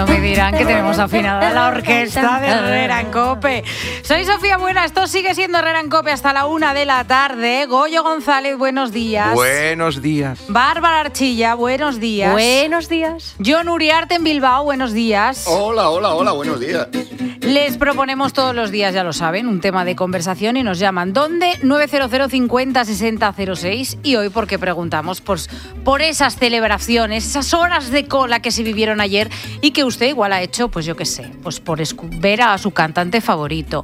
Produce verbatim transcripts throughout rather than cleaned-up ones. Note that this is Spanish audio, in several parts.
no me dirán que tenemos afinada la orquesta de Herrera en Cope. Soy Sofía Buena, esto sigue siendo Herrera en Cope hasta la una de la tarde. Goyo González, buenos días. Buenos días. Bárbara Archilla, buenos días. Buenos días. John Uriarte en Bilbao, buenos días. Hola, hola, hola, buenos días. Les proponemos todos los días, ya lo saben, un tema de conversación y nos llaman. ¿Dónde? nueve cero cero cincuenta sesenta cero seis. Y hoy, porque preguntamos pues, por esas celebraciones, esas horas de cola que se vivieron ayer y que usted igual ha hecho, pues yo qué sé, pues por escu- ver a su cantante favorito,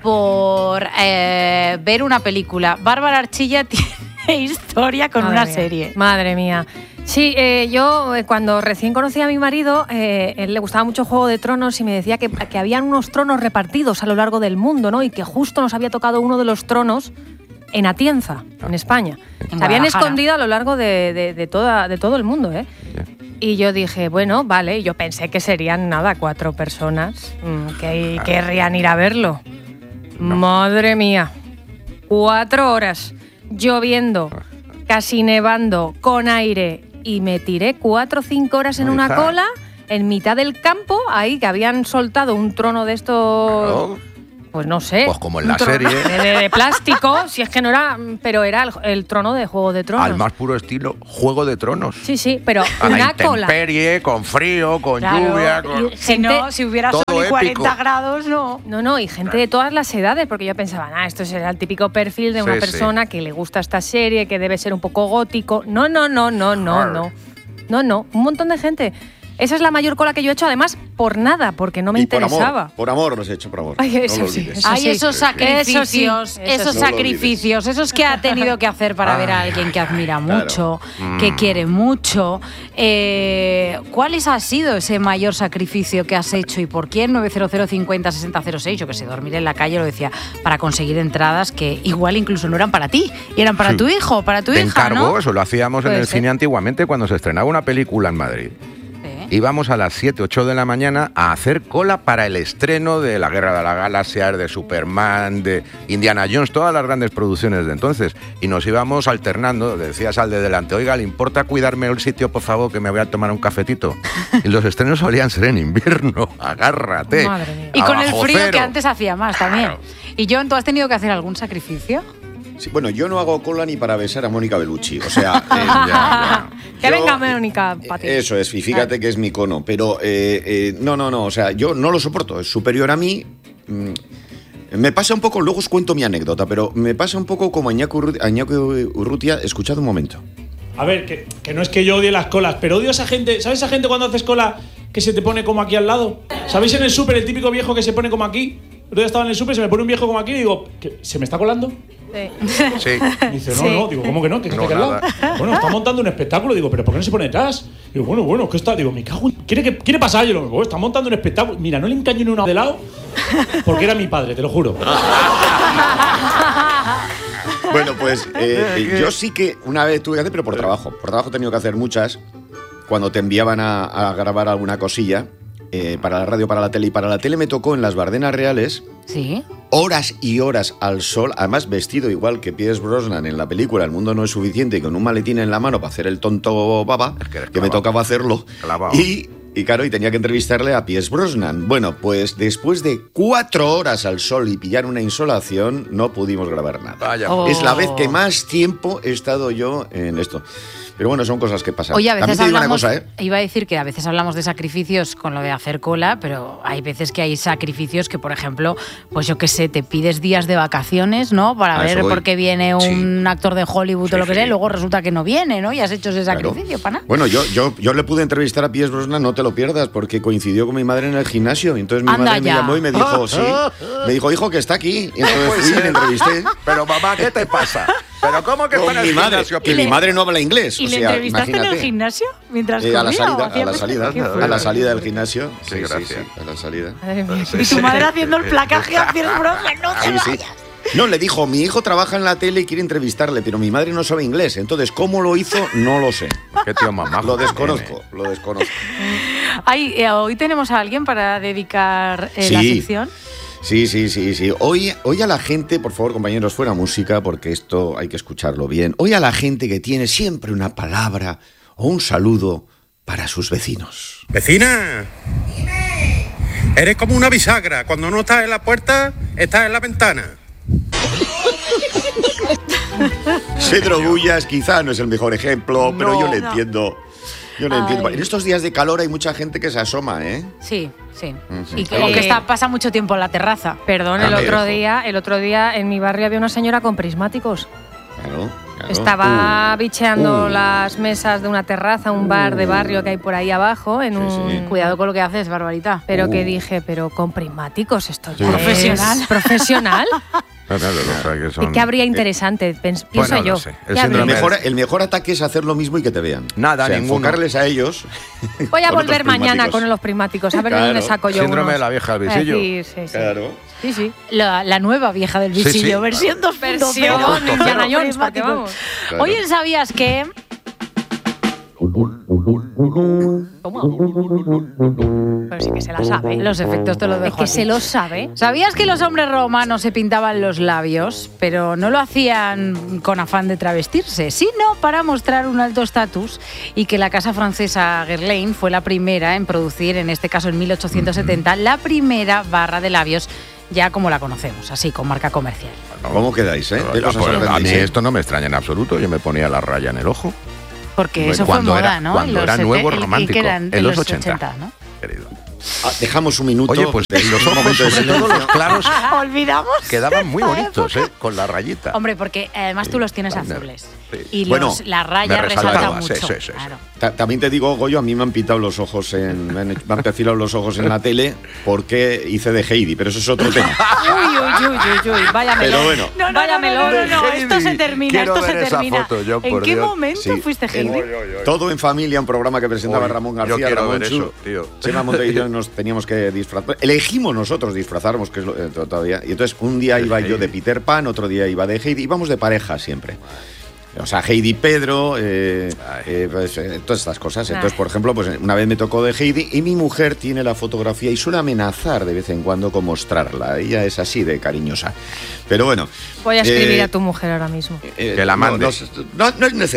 por eh, ver una película. Bárbara Archilla tiene historia con Madre una mía. serie. Madre mía. Sí, eh, yo eh, cuando recién conocí a mi marido, eh, él le gustaba mucho Juego de Tronos y me decía que, que habían unos tronos repartidos a lo largo del mundo, ¿no? Y que justo nos había tocado uno de los tronos en Atienza, en España. En Se habían Guadalajara. escondido a lo largo de, de, de, toda, de todo el mundo, ¿eh? Y yo dije, bueno, vale, yo pensé que serían, nada, cuatro personas mmm, que querrían ir a verlo. No. Madre mía, cuatro horas lloviendo, casi nevando, con aire, y me tiré cuatro o cinco horas en una Hija. cola en mitad del campo, ahí que habían soltado un trono de estos... Claro. Pues no sé. Pues como en un la trono serie. De, de- de plástico, si es que no era, pero era el, el trono de Juego de Tronos. Al más puro estilo Juego de Tronos. Sí, sí, pero A la una cola. intemperie, con frío, con Claro, lluvia. Con... y- Si gente- no, si hubiera todo sol y cuarenta épico. grados, no. No, no, y gente de todas las edades, porque yo pensaba, ah, esto será el típico perfil de una Sí, sí. persona que le gusta esta serie, que debe ser un poco gótico. No, no, no, no, no, no. No, no, un montón de gente. Esa es la mayor cola que yo he hecho, además, por nada, porque no me Y por interesaba. amor, por amor los he hecho, por amor. Ay, eso no lo sí, olvides. eso Hay sí. esos Sí, sí. sacrificios, Eso sí, eso esos sí. No lo sacrificios, esos que ha tenido que hacer para ver a Ay, alguien que admira claro. mucho, Mm. que quiere mucho. Eh, ¿Cuál ha sido ese mayor sacrificio que has hecho y por quién? nueve cero cero cincuenta sesenta cero seis. Yo que sé, dormir en la calle, lo decía, para conseguir entradas que igual incluso no eran para ti, y eran para Sí. tu hijo, para tu de hija, encargo, ¿no? eso lo hacíamos en Puede el ser. cine antiguamente cuando se estrenaba una película en Madrid. Sí. Íbamos a las siete, ocho de la mañana a hacer cola para el estreno de La Guerra de las Galaxias, de Superman, de Indiana Jones, todas las grandes producciones de entonces. Y nos íbamos alternando, decías al de delante, oiga, ¿le importa cuidarme el sitio, por favor, que me voy a tomar un cafetito? Y los estrenos solían ser en invierno, agárrate. Madre mía. Y con el Abajo frío cero. que antes hacía más también. Y John, ¿tú has tenido que hacer algún sacrificio? Sí, bueno, yo no hago cola ni para besar a Mónica Bellucci. O sea, eh, Ya, ya. Que yo- venga Mónica para ti. Eso es, y fíjate que es mi cono. Pero eh, eh, no, no, no, o sea, yo no lo soporto. Es superior a mí. Mm, me pasa un poco, luego os cuento mi anécdota, pero me pasa un poco como a Iñaki Urru- a Iñaki Urrutia. Escuchad un momento. A ver, que, que no es que yo odie las colas, pero odio a esa gente. ¿Sabes esa gente cuando haces cola que se te pone como aquí al lado? ¿Sabéis en el súper el típico viejo que se pone como aquí? Yo estaba en el súper, se me pone un viejo como aquí y digo, ¿qué, ¿se me está colando? Sí. Sí. Y dice, no, Sí. no, digo, ¿cómo que no? ¿Que está No, aquí al lado? nada. Bueno, está montando un espectáculo, digo, ¿pero por qué no se pone detrás? Digo, bueno, bueno, ¿qué está? Digo, me cago en... ¿Quiere, que, quiere pasar? Yo lo digo, está montando un espectáculo. Mira, no le encaño ni una de lado porque era mi padre, te lo juro. Bueno, pues eh, yo sí que una vez tuve que hacer, pero por trabajo. Por trabajo he tenido que hacer muchas. Cuando te enviaban a, a grabar alguna cosilla eh, para la radio, para la tele. Y para la tele me tocó en las Bardenas Reales Sí. horas y horas al sol, además vestido igual que Pierce Brosnan en la película El mundo no es suficiente, y con un maletín en la mano para hacer el tonto baba, Es que eres que me clavado. tocaba hacerlo. Clavado. Y, y claro, y tenía que entrevistarle a Pierce Brosnan. Bueno, pues después de cuatro horas al sol y pillar una insolación, no pudimos grabar nada. Vaya. Oh. Es la vez que más tiempo he estado yo en esto. Pero bueno, son cosas que pasan. Oye, a También veces te digo hablamos, una cosa, ¿eh? iba a decir que a veces hablamos de sacrificios con lo de hacer cola, pero hay veces que hay sacrificios que, por ejemplo, pues yo qué sé, te pides días de vacaciones, ¿no? Para A ver eso voy. por qué viene un Sí. actor de Hollywood Sí, o lo que sí. sea, y luego resulta que no viene, ¿no? Y has hecho ese Claro. sacrificio, pana. Bueno, yo, yo, yo le pude entrevistar a Pierce Brosnan, no te lo pierdas, porque coincidió con mi madre en el gimnasio. Y entonces mi Anda madre me ya. llamó y me dijo, sí. Me dijo, hijo, que está aquí. Y entonces Pues fui y sí. le entrevisté. Pero mamá, ¿qué te pasa? ¿Pero cómo que Con está en mi el madre, gimnasio? que ¿Y mi le- madre no habla inglés. ¿Y o le sea, entrevistaste en el imagínate. gimnasio mientras Eh, a la comía o salida, hacía a la cosas? salida, Qué a la fuerte. salida del gimnasio. Sí, Sí, sí, gracias. sí, a la salida. Madre mía. Y tu madre haciendo el placaje a Pierce Brosnan, no te Sí, sí. vayas. No, le dijo, mi hijo trabaja en la tele y quiere entrevistarle, pero mi madre no sabe inglés. Entonces, ¿cómo lo hizo? No lo sé. Qué tío mamá. Lo desconozco, lo desconozco. Ay, eh, hoy tenemos a alguien para dedicar eh, la Sí. sección. Sí, sí, sí, sí. Hoy, hoy a la gente, por favor, compañeros, fuera música, porque esto hay que escucharlo bien. Hoy a la gente que tiene siempre una palabra o un saludo para sus vecinos. ¡Vecina! Dime, Eres como una bisagra. Cuando no estás en la puerta, estás en la ventana. Pedro Bullas quizá no es el mejor ejemplo, No, pero yo le no. entiendo. Yo le Ay. entiendo. En estos días de calor hay mucha gente que se asoma, ¿eh? Sí, sí. Ujú. Y que, Eh, o que está, pasa mucho tiempo en la terraza. Perdón, Ah, el me otro dejo. día, el otro día en mi barrio había una señora con prismáticos. Claro, claro. Estaba Uh. bicheando Uh. las mesas de una terraza, un bar de barrio que hay por ahí abajo, en Sí, un. sí. Cuidado con lo que haces, Barbarita. Pero Uh. que dije, pero con prismáticos esto ya Sí. es Profesional. profesional. No, no, no, o sea, que ¿Y son- qué habría interesante? Pens- pienso Bueno, no yo. sé. El ¿Qué El habría? síndrome- mejor, el mejor ataque es hacer lo mismo y que te vean. Nada, o sea, ninguno. enfocarles a ellos. Voy a con volver otros mañana prismáticos. con los prismáticos, a ver de Claro. dónde saco yo Síndrome unos. de la vieja del visillo. Sí, sí, sí. Claro. Sí, sí. La, la nueva vieja del Sí, visillo, sí. versión dos punto cero. Versión Indiana Jones, porque vamos. Claro. Oye, ¿sabías que ¿Cómo? Pero sí que se la sabe. los efectos te los Es dejo que a ti. se lo sabe. ¿Sabías que los hombres romanos se pintaban los labios, pero no lo hacían con afán de travestirse, sino para mostrar un alto estatus, y que la casa francesa Guerlain fue la primera en producir, en este caso en mil ochocientos setenta, la primera barra de labios ya como la conocemos, así, con marca comercial? ¿Cómo quedáis, eh? ¿Qué Ya, cosas pues, a mí aprendéis, eh? esto no me extraña en absoluto. Yo me ponía la raya en el ojo. Porque Bueno, eso fue cuando moda, era- ¿no? cuando En los era sete- nuevo el- romántico, que eran en los los ochenta. ochenta, ¿no? Querido. Ah, dejamos un minuto. Oye, pues de- los un ojos, momento de sobre todo silencio. los claros, Olvidamos. quedaban muy esta bonitos, época. ¿eh? Con la rayita. Hombre, porque además tú los tienes También. azules. Sí. Y Bueno, los- la raya me resalta resaltaba, mucho. sí, sí, sí, sí. Claro. Ta- También te digo, Goyo, a mí me han pintado los ojos en, me han, me han perfilado los ojos en la tele porque hice de Heidi, pero eso es otro tema. Uy, uy, uy, uy, uy, vaya Pero melón. bueno. No, no, Vaya no, no, melón. no, no, Heidi. esto se termina, Quiero esto se ver esa termina. foto, yo, ¿En por qué Dios. momento Sí, fuiste en Heidi? Todo en Familia, un programa que presentaba Uy, Ramón yo García. quiero Ramón ver Chu. eso, tío. Chema Monte y yo nos teníamos que disfrazar. Elegimos nosotros disfrazarnos, que es lo, eh, todavía. Y entonces un día iba yo de Peter Pan, otro día iba de Heidi. Íbamos de pareja siempre. O sea, Heidi Pedro, eh, eh, pues, eh, todas estas cosas. Entonces, por ejemplo, pues una vez me tocó de Heidi y mi mujer tiene la fotografía y suele amenazar de vez en cuando con mostrarla. Ella es así de cariñosa. Pero bueno. Voy a escribir eh, a tu mujer ahora mismo. eh, Que la no, mande. No, no, no es necesario.